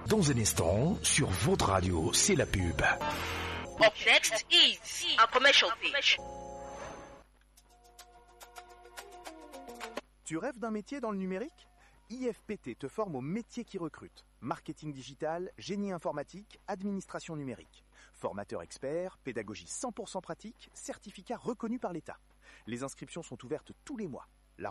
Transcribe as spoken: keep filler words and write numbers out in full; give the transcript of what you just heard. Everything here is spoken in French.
Dans un instant, sur votre radio, c'est la pub. Up next is a commercial pitch. Tu rêves d'un métier dans le numérique ? I F P T te forme au métier qui recrute. Marketing digital, génie informatique, administration numérique. Formateur expert, pédagogie cent pour cent pratique, certificat reconnu par l'État. Les inscriptions sont ouvertes tous les mois.